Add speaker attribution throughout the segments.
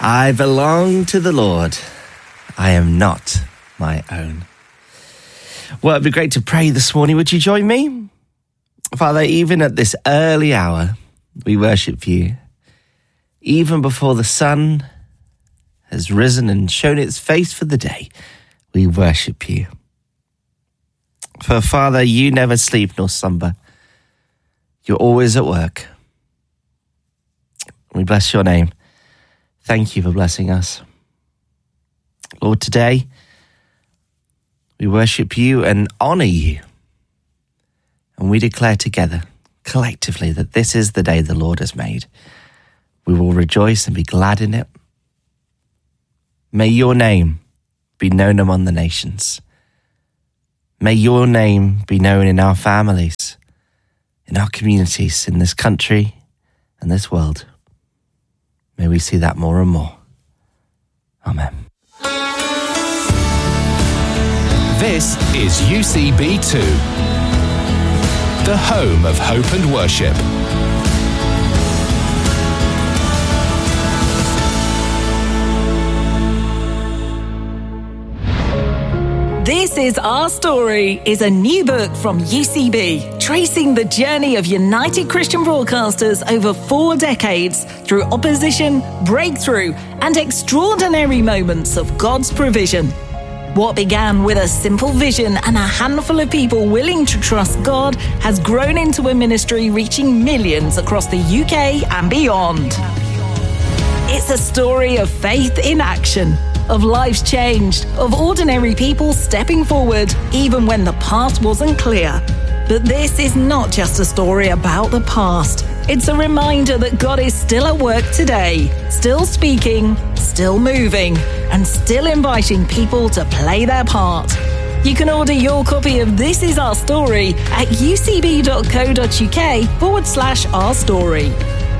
Speaker 1: I belong to the Lord. I am not my own. Well, it'd be great to pray this morning. Would you join me? Father, even at this early hour, we worship you. Even before the sun has risen and shown its face for the day, we worship you. For Father, you never sleep nor slumber. You're always at work. We bless your name. Thank you for blessing us. Lord, today we worship you and honour you. And we declare together, collectively, that this is the day the Lord has made. We will rejoice and be glad in it. May your name be known among the nations. May your name be known in our families, in our communities, in this country and this world. May we see that more and more. Amen.
Speaker 2: This is UCB2, the home of hope and worship.
Speaker 3: This is Our Story is a new book from UCB, tracing the journey of United Christian Broadcasters over 4 decades through opposition, breakthrough, and extraordinary moments of God's provision. What began with a simple vision and a handful of people willing to trust God has grown into a ministry reaching millions across the UK and beyond. It's a story of faith in action, of lives changed, of ordinary people stepping forward even when the path wasn't clear. But this is not just a story about the past. It's a reminder that God is still at work today, still speaking, still moving, and still inviting people to play their part. You can order your copy of This Is Our Story at ucb.co.uk/Our Story.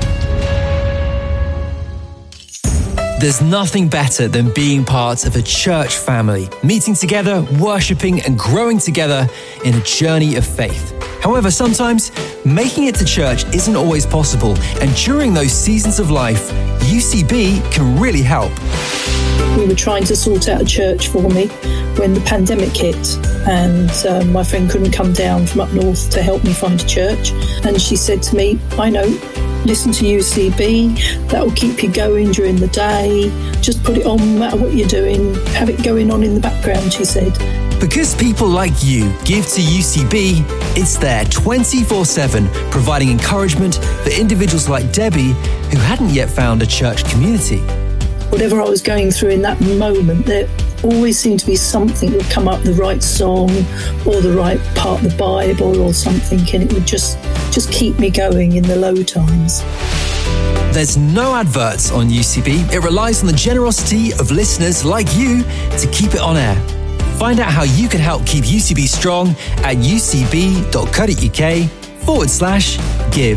Speaker 4: There's nothing better than being part of a church family, meeting together, worshipping and growing together in a journey of faith. However, sometimes making it to church isn't always possible, and during those seasons of life, UCB can really help.
Speaker 5: We were trying to sort out a church for me when the pandemic hit, and my friend couldn't come down from up north to help me find a church. And she said to me, I know, listen to UCB, that will keep you going during the day. Just put it on no matter what you're doing, have it going on in the background, she said.
Speaker 4: Because people like you give to UCB, it's there 24/7, providing encouragement for individuals like Debbie who hadn't yet found a church community.
Speaker 5: Whatever I was going through in that moment, there always seemed to be something that would come up, the right song or the right part of the Bible or something, and it would just keep me going in the low times.
Speaker 4: There's no adverts on UCB. It relies on the generosity of listeners like you to keep it on air. Find out how you can help keep UCB strong at ucb.co.uk/give.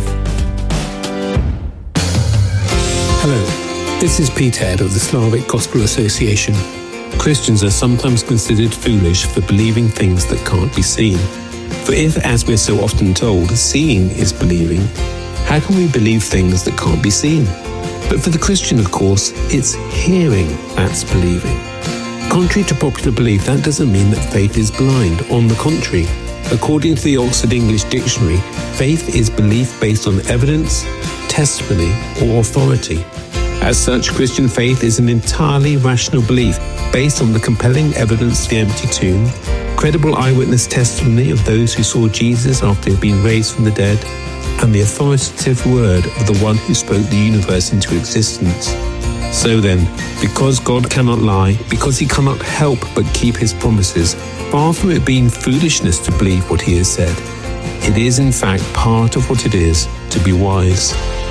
Speaker 6: Hello, this is Pete Head of the Slavic Gospel Association. Christians are sometimes considered foolish for believing things that can't be seen. For if, as we're so often told, seeing is believing, how can we believe things that can't be seen? But for the Christian, of course, it's hearing that's believing. Contrary to popular belief, that doesn't mean that faith is blind. On the contrary, according to the Oxford English Dictionary, faith is belief based on evidence, testimony, or authority. As such, Christian faith is an entirely rational belief based on the compelling evidence of the empty tomb, credible eyewitness testimony of those who saw Jesus after he had been raised from the dead, and the authoritative word of the one who spoke the universe into existence. So then, because God cannot lie, because he cannot help but keep his promises, far from it being foolishness to believe what he has said, it is in fact part of what it is to be wise.